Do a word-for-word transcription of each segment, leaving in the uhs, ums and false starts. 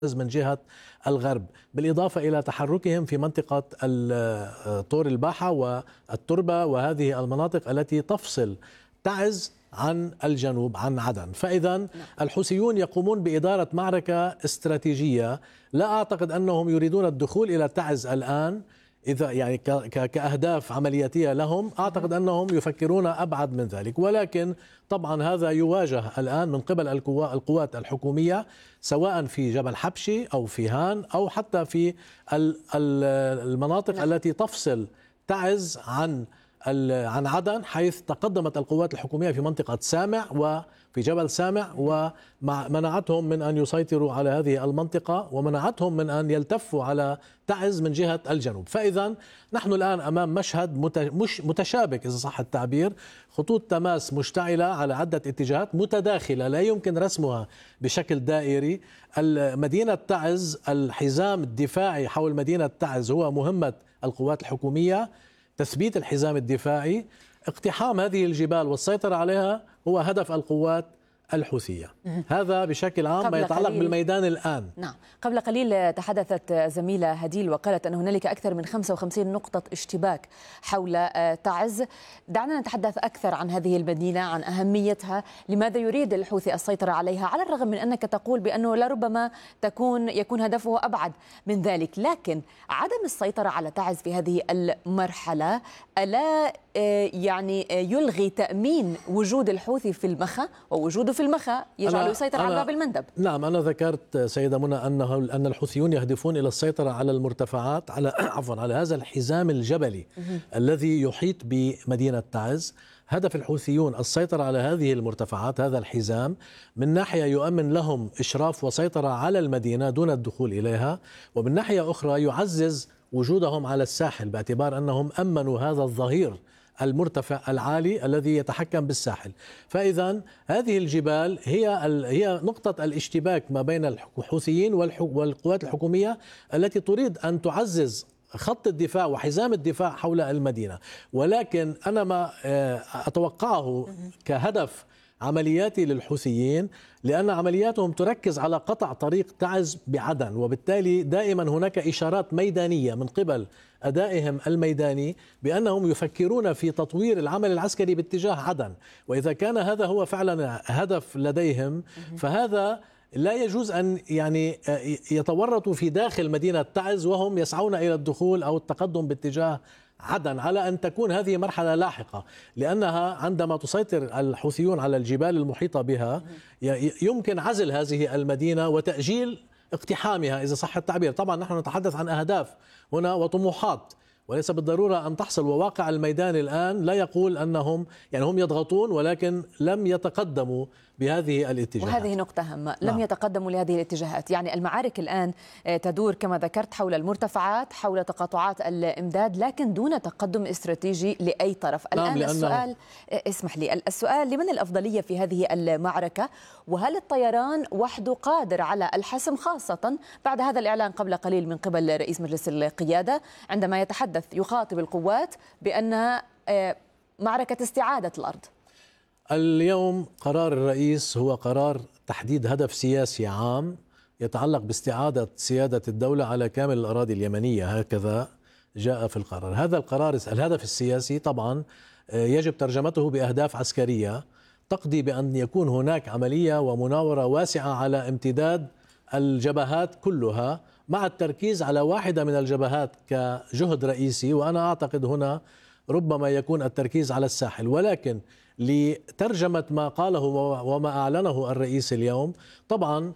من جهة الغرب، بالإضافة إلى تحركهم في منطقة طور الباحة والتربة وهذه المناطق التي تفصل تعز عن الجنوب عن عدن. فإذا الحوثيون يقومون بإدارة معركة استراتيجية، لا أعتقد أنهم يريدون الدخول إلى تعز الآن إذا يعني كأهداف عملياتية لهم، أعتقد أنهم يفكرون أبعد من ذلك، ولكن طبعا هذا يواجه الآن من قبل القوات الحكومية سواء في جبل حبشي أو في هان أو حتى في المناطق نعم. التي تفصل تعز عن عن عدن، حيث تقدمت القوات الحكومية في منطقة سامع وفي جبل سامع ومنعتهم من أن يسيطروا على هذه المنطقة ومنعتهم من أن يلتفوا على تعز من جهة الجنوب. فإذا نحن الآن أمام مشهد مش متشابك إذا صح التعبير، خطوط تماس مشتعلة على عدة اتجاهات متداخلة لا يمكن رسمها بشكل دائري. مدينة تعز، الحزام الدفاعي حول مدينة تعز هو مهمة القوات الحكومية، تثبيت الحزام الدفاعي، اقتحام هذه الجبال والسيطرة عليها هو هدف القوات الحوثية. هذا بشكل عام ما يتعلق بالميدان الآن. نعم، قبل قليل تحدثت زميلة هديل وقالت أن هنالك أكثر من خمسة وخمسين نقطة اشتباك حول تعز. دعنا نتحدث أكثر عن هذه المدينة، عن أهميتها، لماذا يريد الحوثي السيطرة عليها، على الرغم من أنك تقول بأنه لربما تكون يكون هدفه أبعد من ذلك، لكن عدم السيطرة على تعز في هذه المرحلة ألا يعني يلغي تأمين وجود الحوثي في المخا، ووجوده في المخا يجعله يسيطر على باب المندب؟ نعم، أنا ذكرت سيدة منى أنه أن الحوثيون يهدفون إلى السيطرة على المرتفعات، على عفوا على هذا الحزام الجبلي الذي يحيط بمدينة تعز. هدف الحوثيون السيطرة على هذه المرتفعات، هذا الحزام، من ناحية يؤمن لهم إشراف وسيطرة على المدينة دون الدخول إليها، ومن ناحية أخرى يعزز وجودهم على الساحل باعتبار أنهم أمنوا هذا الظهير المرتفع العالي الذي يتحكم بالساحل. فإذا هذه الجبال هي هي نقطة الاشتباك ما بين الحوثيين والقوات الحكومية التي تريد أن تعزز خط الدفاع وحزام الدفاع حول المدينة. ولكن أنا ما أتوقعه كهدف عملياتي للحوثيين، لأن عملياتهم تركز على قطع طريق تعز بعدن، وبالتالي دائما هناك إشارات ميدانية من قبل أدائهم الميداني بأنهم يفكرون في تطوير العمل العسكري باتجاه عدن. وإذا كان هذا هو فعلا هدف لديهم، فهذا لا يجوز أن يعني يتورطوا في داخل مدينة تعز وهم يسعون إلى الدخول أو التقدم باتجاه عدن، على أن تكون هذه مرحلة لاحقة، لأنها عندما تسيطر الحوثيون على الجبال المحيطة بها يمكن عزل هذه المدينة وتأجيل اقتحامها إذا صح التعبير. طبعا نحن نتحدث عن أهداف هنا وطموحات وليس بالضرورة أن تحصل، وواقع الميدان الآن لا يقول أنهم يعني هم يضغطون ولكن لم يتقدموا بهذه الاتجاهات. وهذه نقطة هامة، لم نعم. يتقدموا لهذه الاتجاهات. يعني المعارك الآن تدور كما ذكرت حول المرتفعات، حول تقاطعات الإمداد، لكن دون تقدم استراتيجي لأي طرف. الآن نعم، السؤال اسمح لي السؤال لمن الأفضلية في هذه المعركة؟ وهل الطيران وحده قادر على الحسم، خاصة بعد هذا الإعلان قبل قليل من قبل رئيس مجلس القيادة عندما يتحدث يخاطب القوات بأنها معركة استعادة الأرض؟ اليوم قرار الرئيس هو قرار تحديد هدف سياسي عام يتعلق باستعادة سيادة الدولة على كامل الأراضي اليمنية، هكذا جاء في القرار. هذا القرار الهدف السياسي طبعا يجب ترجمته بأهداف عسكرية تقضي بأن يكون هناك عملية ومناورة واسعة على امتداد الجبهات كلها، مع التركيز على واحدة من الجبهات كجهد رئيسي، وأنا أعتقد هنا ربما يكون التركيز على الساحل. ولكن لترجمة ما قاله وما أعلنه الرئيس اليوم، طبعا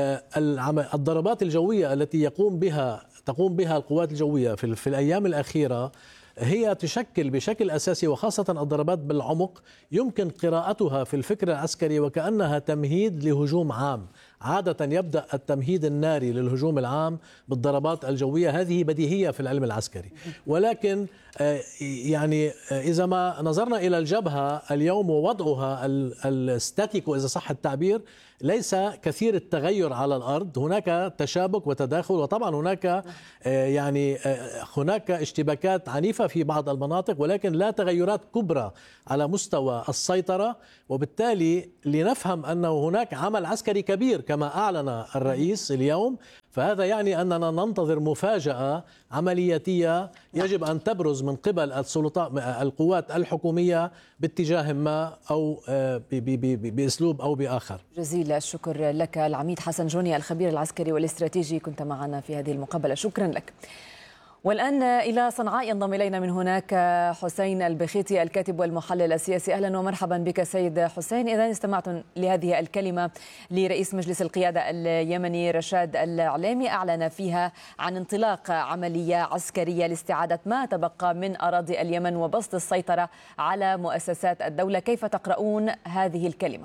الضربات الجوية التي يقوم بها تقوم بها القوات الجوية في, في الأيام الأخيرة هي تشكل بشكل أساسي، وخاصة الضربات بالعمق، يمكن قراءتها في الفكر العسكري وكأنها تمهيد لهجوم عام. عادة يبدأ التمهيد الناري للهجوم العام بالضربات الجوية، هذه بديهية في العلم العسكري. ولكن يعني إذا ما نظرنا إلى الجبهة اليوم ووضعها الستاتيكو إذا صح التعبير، ليس كثير التغير على الأرض، هناك تشابك وتداخل، وطبعا هناك يعني هناك اشتباكات عنيفة في بعض المناطق، ولكن لا تغيرات كبرى على مستوى السيطرة. وبالتالي لنفهم أنه هناك عمل عسكري كبير كما أعلن الرئيس اليوم، فهذا يعني أننا ننتظر مفاجأة عملياتية يجب أن تبرز من قبل السلطات القوات الحكومية باتجاه ما أو بأسلوب أو بآخر. جزيل الشكر لك العميد حسن جوني الخبير العسكري والاستراتيجي، كنت معنا في هذه المقابلة، شكرا لك. والآن إلى صنعاء ينضم إلينا من هناك حسين البخيتي الكاتب والمحلل السياسي. أهلا ومرحبا بك سيد حسين. إذا استمعتم لهذه الكلمة لرئيس مجلس القيادة اليمني رشاد العليمي، أعلن فيها عن انطلاق عملية عسكرية لاستعادة ما تبقى من أراضي اليمن وبسط السيطرة على مؤسسات الدولة. كيف تقرؤون هذه الكلمة؟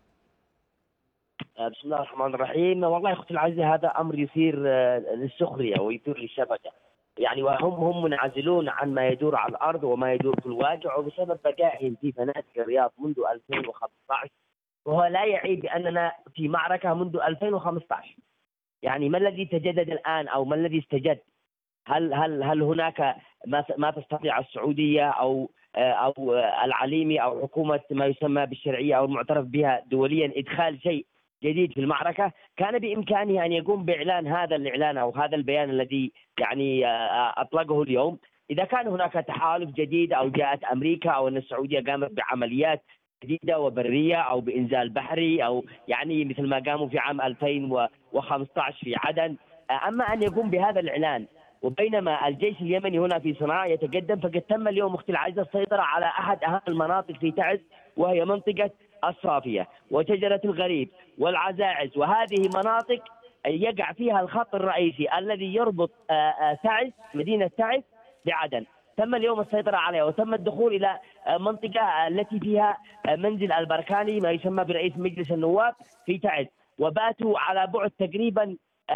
بسم الله الرحمن الرحيم. والله أختي العزيزة، هذا أمر يثير للسخرية ويثير للشبكة، يعني وهم هم منعزلون عن ما يدور على الأرض وما يدور في الواقع، وبسبب بقائهم في فنادق الرياض منذ ألفين وخمسة عشر، وهو لا يعي بأننا في معركة منذ ألفين وخمسة عشر. يعني ما الذي تجدد الآن أو ما الذي استجد؟ هل هل هل هناك ما ما تستطيع السعودية أو أو العليمي أو حكومة ما يسمى بالشرعية أو المعترف بها دوليا إدخال شيء جديد في المعركة؟ كان بإمكانه أن يقوم بإعلان هذا الإعلان أو هذا البيان الذي يعني أطلقه اليوم. إذا كان هناك تحالف جديد أو جاءت أمريكا أو أن السعودية قامت بعمليات جديدة وبرية أو بإنزال بحري أو يعني مثل ما قاموا في عام ألفين وخمسة عشر في عدن، أما أن يقوم بهذا الإعلان وبينما الجيش اليمني هنا في صنعاء يتقدم، فقد تم اليوم أختي العزيزة السيطرة على أحد أهم المناطق في تعز، وهي منطقة الصافية وشجرة الغريب والعزائز، وهذه مناطق يقع فيها الخط الرئيسي الذي يربط تعز مدينة تعز بعدن. تم اليوم السيطرة عليها وتم الدخول إلى منطقة التي فيها منزل البركاني ما يسمى برئيس مجلس النواب في تعز، وباتوا على بعد تقريبا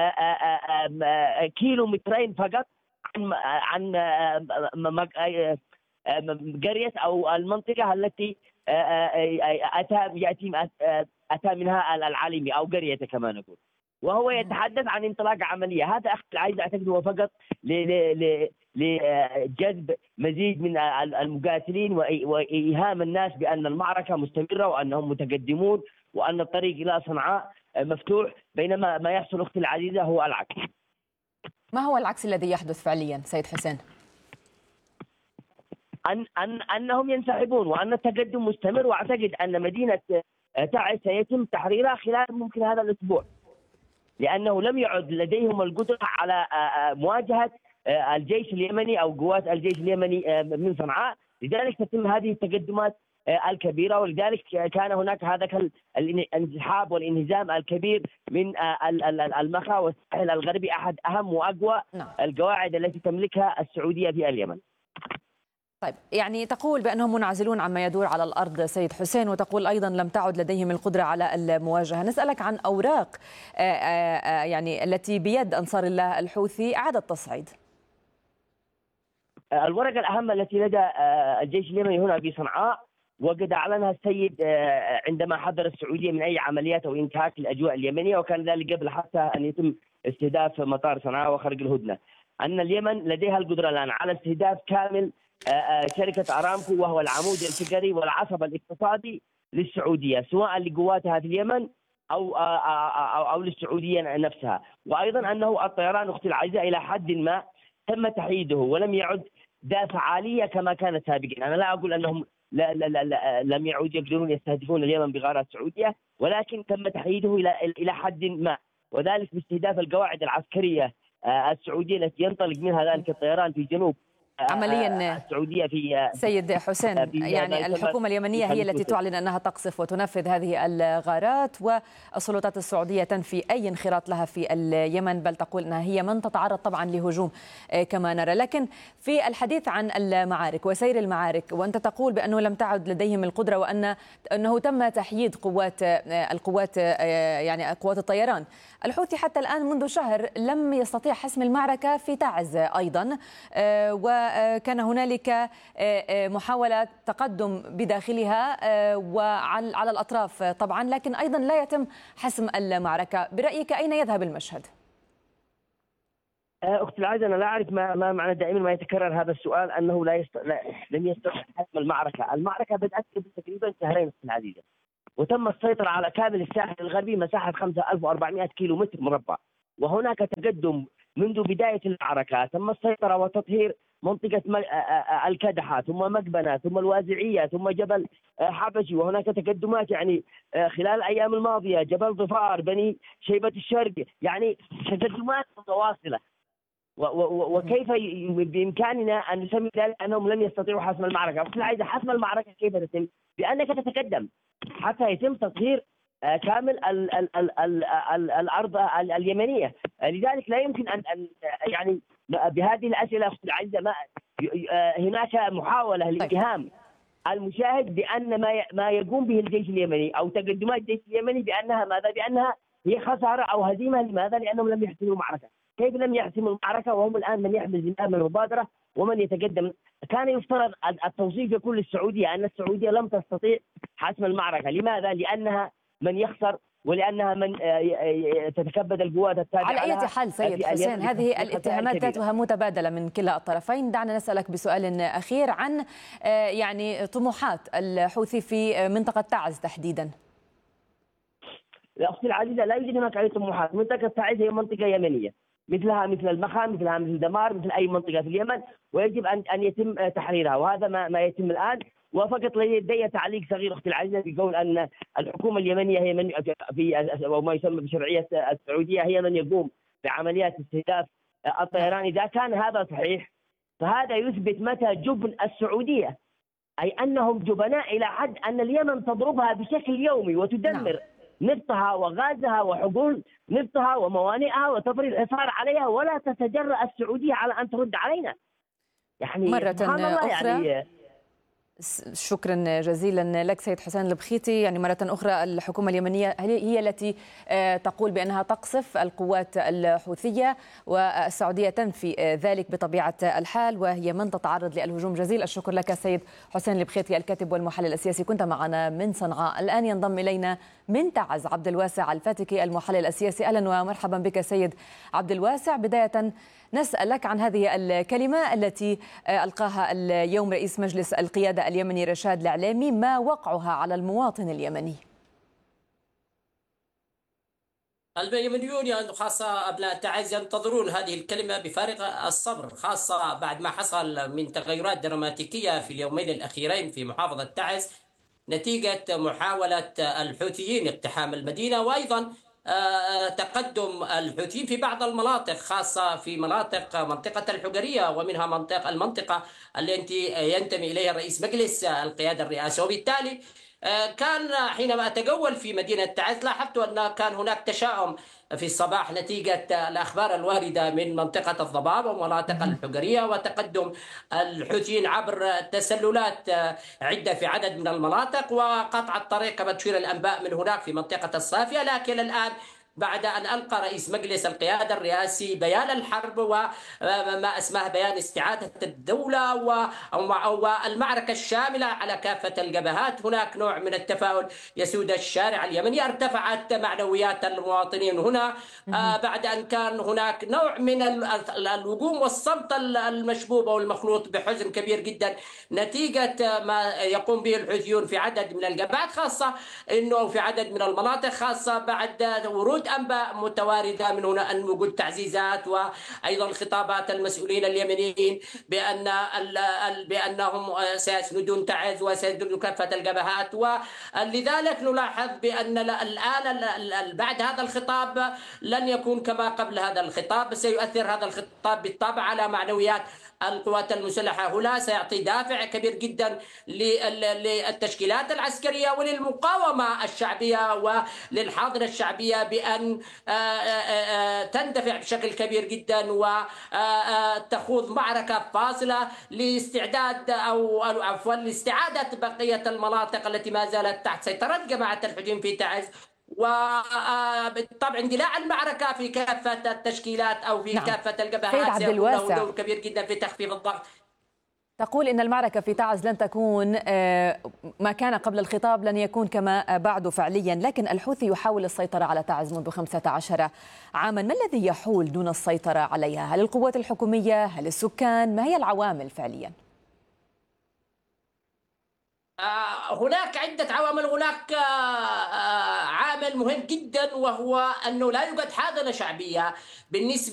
كيلو مترين فقط عن عن قرية أو المنطقة التي أتى يأتي أتى منها العليمي أو قريته كما نقول، وهو يتحدث عن انطلاق عملية. هذا أخي العزيز أعتقد هو فقط لجذب مزيد من المقاتلين وإيهام الناس بأن المعركة مستمرة وأنهم متقدمون وأن الطريق إلى صنعاء مفتوح، بينما ما يحصل أختي العزيزة هو العكس. ما هو العكس الذي يحدث فعليا سيد حسين؟ أن أن أنهم ينسحبون وأن التقدم مستمر، وأعتقد أن مدينة تعز سيتم تحريرها خلال ممكن هذا الأسبوع، لأنه لم يعد لديهم القدرة على مواجهة الجيش اليمني أو قوات الجيش اليمني من صنعاء، لذلك تتم هذه التقدمات الكبيرة، ولذلك كان هناك هذا الانسحاب والانهزام الكبير من المخا والساحل الغربي، أحد أهم وأقوى القواعد التي تملكها السعودية في اليمن. طيب، يعني تقول بأنهم منعزلون عما يدور على الأرض سيد حسين، وتقول أيضا لم تعد لديهم القدرة على المواجهة. نسألك عن أوراق يعني التي بيد أنصار الله الحوثي إعادة تصعيد. الورقة الأهم التي لدى الجيش اليمني هنا في صنعاء، وقد أعلنها السيد عندما حضر السعودية من أي عمليات أو انتهاك الأجواء اليمنية، وكان ذلك قبل حتى أن يتم استهداف مطار صنعاء وخرج الهدنة، أن اليمن لديها القدرة الآن على استهداف كامل شركة أرامكو، وهو العمود الفقري والعصب الاقتصادي للسعودية، سواء لقواتها في اليمن أو أو, أو للسعودية نفسها. وأيضا أنه الطيران أختي العزيزة إلى حد ما تم تحييده ولم يعد ذا فعالية كما كانت سابقا. أنا لا أقول أنهم لا لا لا لا لم يعودوا يقدرون يستهدفون اليمن بغارات سعودية، ولكن تم تحييده إلى إلى حد ما، وذلك باستهداف القواعد العسكرية السعودية التي ينطلق منها ذلك الطيران في جنوب عمليا السعودية في سيد حسين. يعني الحكومة اليمنية هي التي تعلن أنها تقصف وتنفذ هذه الغارات، والسلطات السعودية تنفي أي انخراط لها في اليمن، بل تقول أنها هي من تتعرض طبعا لهجوم كما نرى. لكن في الحديث عن المعارك وسير المعارك، وأنت تقول بأنه لم تعد لديهم القدرة وأن أنه تم تحييد قوات القوات يعني قوات الطيران، الحوثي حتى الآن منذ شهر لم يستطيع حسم المعركة في تعز أيضا، وكان هنالك محاولة تقدم بداخلها وعلى الأطراف طبعا، لكن أيضا لا يتم حسم المعركة. برأيك أين يذهب المشهد؟ أختي العزيزة، أنا لا أعرف ما, ما معنى دائما ما يتكرر هذا السؤال أنه لا, يست... لا لم يستطع حسم المعركة. المعركة بدأت قبل تقريبا شهرين أختي العزيزة، وتم السيطرة على كامل الساحل الغربي مساحة خمسة آلاف وأربعمائة كيلو متر مربع. وهناك تقدم منذ بداية المعركة. تم السيطرة وتطهير منطقة الكدحة ثم مقبنة ثم الوازعية ثم جبل حبشي، وهناك تقدمات يعني خلال الأيام الماضية جبل ظفار، بني شيبة الشرق، يعني تقدمات متواصلة. وكيف بإمكاننا أن نسمي ذلك أنهم لم يستطيعوا حسم المعركة؟ بس عايز حسم المعركة كيف تتم؟ بأنك تتقدم حتى يتم تطهير كامل ال ال ال ال ال الأرض اليمنية. لذلك لا يمكن أن يعني بهذه الأسئلة أختي العزيزة ما هناك محاولة لاتهام المشاهد بأن ما ما يقوم به الجيش اليمني أو تقدمات الجيش اليمني بأنها ماذا؟ بأنها هي خسارة أو هزيمة. لماذا؟ لأنهم لم يحسموا المعركة. كيف لم يحسموا المعركة وهم الآن من يحمل زمام المبادرة ومن يتقدم؟ كان يفترض التوصيف يكون للسعودية أن السعودية لم تستطيع حسم المعركة. لماذا؟ لأنها من يخسر ولأنها من تتكبد القوات التابعة على أي حال سيد حسين، هذه الاتهامات ذاتها متبادلة من كلا الطرفين. دعنا نسألك بسؤال أخير عن يعني طموحات الحوثي في منطقة تعز تحديدا. أختي العزيزة، لا يوجد هناك أي طموحات. منطقة تعز هي منطقة يمنية مثلها مثل المخا، مثلها مثل دمار، مثل أي منطقة في اليمن، ويجب أن أن يتم تحريرها، وهذا ما ما يتم الآن. وفقط لدي تعليق صغير أختي العزيزة بقول أن الحكومة اليمنية هي من في وما يسمى بشرعية السعودية هي من يقوم بعمليات استهداف الطيران. إذا كان هذا صحيح فهذا يثبت متى جبن السعودية، أي أنهم جبناء إلى حد أن اليمن تضربها بشكل يومي وتدمر نفطها وغازها وحقول نفطها وموانئها وتفرض الإصرار عليها، ولا تتجرأ السعودية على أن ترد علينا. يعني مرة أخرى يعني شكرا جزيلا لك سيد حسين البخيتي. يعني مرة أخرى الحكومة اليمنية هي التي تقول بأنها تقصف القوات الحوثية، والسعودية تنفي ذلك بطبيعة الحال، وهي من تتعرض للهجوم. جزيل الشكر لك سيد حسين البخيتي الكاتب والمحلل السياسي، كنت معنا من صنعاء. الآن ينضم إلينا من تعز عبد الواسع الفاتكي المحلل السياسي. أهلا ومرحبا بك سيد عبد الواسع. بداية نسألك عن هذه الكلمة التي ألقاها اليوم رئيس مجلس القيادة اليمني رشاد العليمي، ما وقعها على المواطن اليمني؟ اليمنيون خاصة أبناء تعز ينتظرون هذه الكلمة بفارغ الصبر، خاصة بعد ما حصل من تغيرات دراماتيكية في اليومين الأخيرين في محافظة تعز نتيجة محاولة الحوثيين اقتحام المدينة، وأيضا تقدم الحوثيين في بعض المناطق، خاصة في مناطق منطقة الحجرية ومنها منطقة المنطقة التي ينتمي إليها رئيس مجلس القيادة الرئاسة. وبالتالي كان حينما أتجول في مدينة تعز لاحظت أن كان هناك تشاؤم في الصباح نتيجة الأخبار الواردة من منطقة الضباب ومناطق الحجرية وتقدم الحوثيين عبر تسللات عدة في عدد من المناطق وقطع الطريق كما تشير الأنباء من هناك في منطقة الصافية. لكن الآن بعد أن ألقى رئيس مجلس القيادة الرئاسي بيان الحرب وما اسمه بيان استعادة الدولة والمعركة الشاملة على كافة الجبهات، هناك نوع من التفاؤل يسود الشارع اليمني. ارتفعت معنويات المواطنين هنا بعد أن كان هناك نوع من الوجوم والصمت المشبوب والمخلوط بحزن كبير جدا نتيجة ما يقوم به الحوثيون في عدد من الجبهات، خاصة أنه في عدد من المناطق، خاصة بعد ورود أنباء متواردة من هنا أن وجود تعزيزات وأيضا خطابات المسؤولين اليمنيين بأن بأنهم سيسندون تعز وسيسندون كافة الجبهات. ولذلك نلاحظ بأن الآن بعد هذا الخطاب لن يكون كما قبل هذا الخطاب، سيؤثر هذا الخطاب بالطبع على معنويات القوات المسلحة هنا، سيعطي دافع كبير جدا للتشكيلات العسكرية وللمقاومة الشعبية وللحاضنة الشعبية بأن تندفع بشكل كبير جدا وتخوض معركة فاصلة لاستعداد أو عفوا لاستعادة بقية المناطق التي ما زالت تحت سيطرة جماعة الحوثيين في تعز، وبالطبع اندلاع المعركة في كافة التشكيلات أو في نعم. كافة الجبهات سيكون له دور كبير جدا في تخفيف الضغط. تقول إن المعركة في تعز لن تكون ما كان قبل الخطاب، لن يكون كما بعد فعليا، لكن الحوثي يحاول السيطرة على تعز منذ خمسة عشر عاما. ما الذي يحول دون السيطرة عليها؟ هل القوات الحكومية؟ هل السكان؟ ما هي العوامل فعليا؟ هناك عدة عوامل. هناك عامل مهم جدا، وهو أنه لا يوجد حاضنة شعبية بالنسبة